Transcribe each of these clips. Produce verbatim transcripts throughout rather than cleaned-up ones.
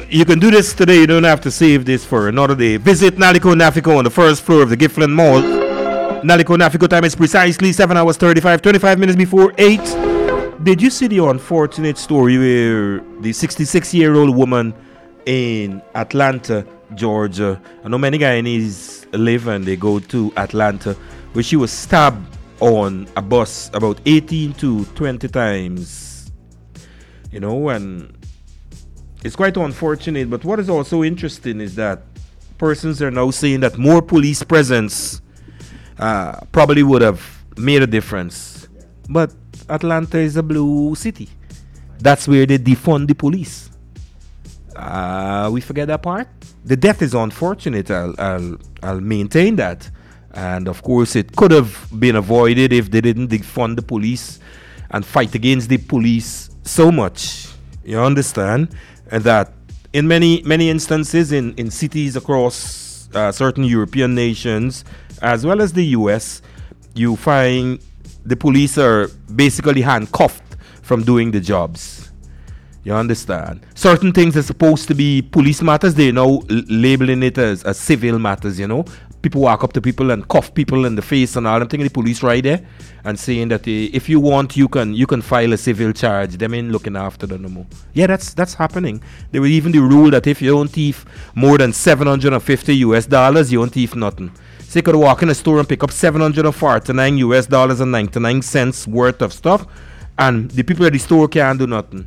you can do this today. You don't have to save this for another day. Visit Naliko Nafico on the first floor of the Giffland Mall. Naliko Nafico time is precisely seven hours thirty-five, twenty-five minutes before eight. Did you see the unfortunate story where the sixty-six-year-old woman in Atlanta, Georgia, I know many Guyanese live and they go to Atlanta, where she was stabbed on a bus about eighteen to twenty times? You know, and it's quite unfortunate. But what is also interesting is that persons are now saying that more police presence uh, probably would have made a difference. But Atlanta is a blue city. That's where they defund the police. Uh, we forget that part. The death is unfortunate. I'll, I'll, I'll maintain that. And of course, it could have been avoided if they didn't defund the police and fight against the police so much. You understand? And that in many many instances in, in cities across uh, certain European nations, as well as the U S, you find the police are basically handcuffed from doing the jobs. You understand? Certain things are supposed to be police matters. They're now l- labeling it as, as civil matters, you know. People walk up to people and cuff people in the face and all. I'm thinking the police right there and saying that uh, if you want, you can you can file a civil charge. Them ain't looking after them no more. Yeah, that's that's happening. There was even the rule that if you don't thief more than seven hundred fifty U S dollars, you don't thief nothing. So you could walk in a store and pick up seven hundred forty-nine U S dollars and ninety-nine cents worth of stuff, and the people at the store can't do nothing.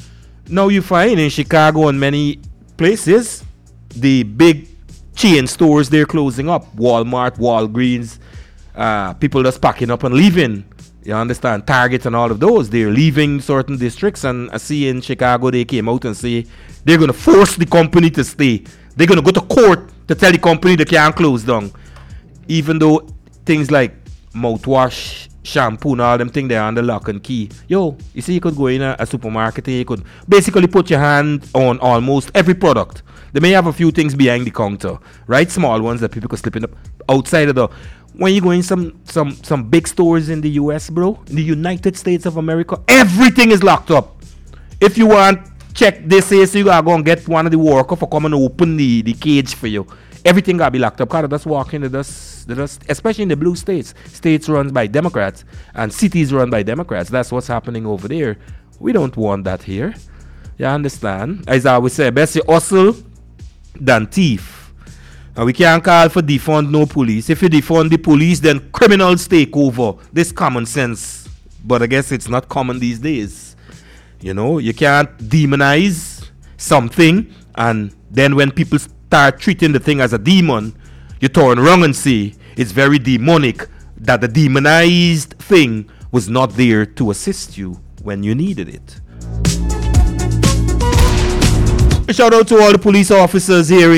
Now you find in Chicago and many places, the big chain stores, they're closing up. Walmart, Walgreens, uh, people just packing up and leaving. You understand? Target and all of those, they're leaving certain districts. And I see in Chicago, they came out and say they're going to force the company to stay. They're going to go to court to tell the company they can't close down. Even though things like mouthwash, shampoo and all them things, they're under lock and key. Yo, you see, you could go in a, a supermarket, you could basically put your hand on almost every product. They may have a few things behind the counter, right? Small ones that people could slip in the outside of the. When you go in some some some big stores in the U S, bro, in the United States of America, everything is locked up. If you want check, they say so you gotta go and get one of the workers for come and open the, the cage for you. Everything gotta be locked up. Cause just walk in the dust, the dust, especially in the blue states, states run by Democrats and cities run by Democrats. That's what's happening over there. We don't want that here. You understand? As I always say, best you hustle than thief. And we can't call for defund no police. If you defund the police, then criminals take over. This common sense. But I guess it's not common these days. You know, you can't demonize something, and then when people start treating the thing as a demon, you turn around and say it's very demonic that the demonized thing was not there to assist you when you needed it. A shout out to all the police officers here in